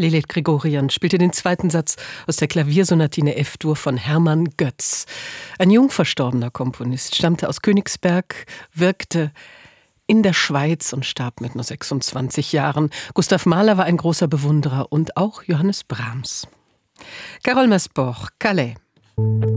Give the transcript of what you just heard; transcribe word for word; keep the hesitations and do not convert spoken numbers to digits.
Lilith Gregorian spielte den zweiten Satz aus der Klaviersonatine F-Dur von Hermann Götz. Ein jung verstorbener Komponist, stammte aus Königsberg, wirkte in der Schweiz und starb mit nur sechsundzwanzig Jahren. Gustav Mahler war ein großer Bewunderer und auch Johannes Brahms. Carole Massport, Calais.